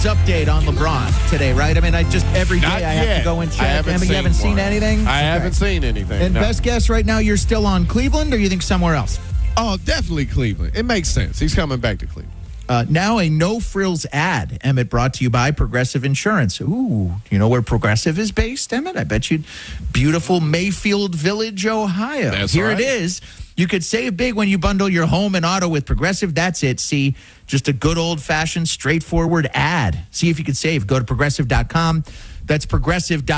news update on LeBron today, right? I mean, every day I have to go and check. You haven't seen anything? I haven't seen anything. And no. best guess right now, you're still on Cleveland, or you think somewhere else? Oh, definitely Cleveland. It makes sense. He's coming back to Cleveland. Now a no-frills ad, Emmett, brought to you by Progressive Insurance. Ooh, you know where Progressive is based, Emmett? I bet you beautiful Mayfield Village, Ohio. That's Here right. it is. You could save big when you bundle your home and auto with Progressive. That's it. See, just a good old-fashioned, straightforward ad. See if you could save. Go to Progressive.com. That's Progressive.com.